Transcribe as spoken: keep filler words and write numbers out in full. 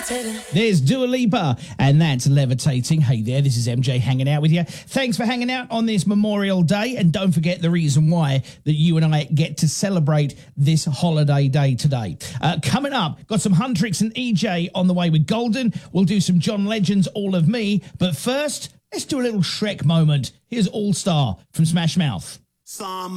There's Dua Lipa, and that's Levitating. Hey there, this is M J hanging out with you. Thanks for hanging out on this Memorial Day, and don't forget the reason why that you and I get to celebrate this holiday day today. Uh, coming up, got some Huntrix and E J on the way with Golden. We'll do some John Legend's All of Me, but first, let's do a little Shrek moment. Here's All Star from Smash Mouth. Some